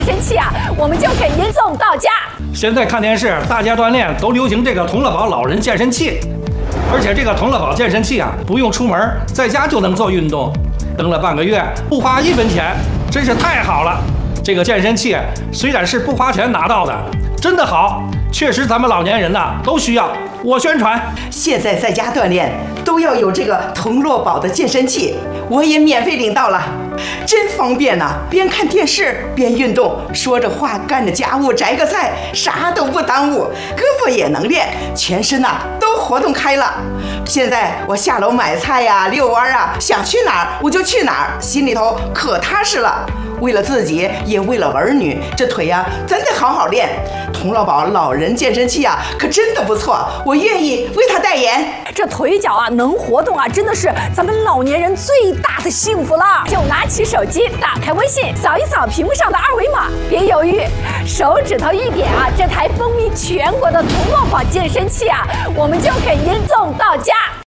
健身器啊，我们就可以运送到家。 现在看电视，大家锻炼都流行这个同乐宝老人健身器，而且这个同乐宝健身器啊，不用出门，在家就能做运动，登了半个月不花1分钱，真是太好了。这个健身器虽然是不花钱拿到的，真的好，确实咱们老年人呐都需要。我宣传， 现在在家锻炼都要有这个同乐宝的健身器，我也免费领到了，真方便呐！边看电视边运动，说着话干着家务，摘个菜，啥都不耽误，胳膊也能练，全身呐都活动开了。现在我下楼买菜呀、遛弯啊，想去哪儿我就去哪儿，心里头可踏实了。为了自己，也为了儿女，这腿呀真得好好练。同乐宝老人健身器啊，可真的不错，我愿意为他代言。 这腿脚啊能活动啊，真的是咱们老年人最大的幸福了。就拿起手机，打开微信，扫一扫屏幕上的二维码，别犹豫，手指头一点啊，这台风靡全国的同乐宝健身器啊，我们就可以运送到家。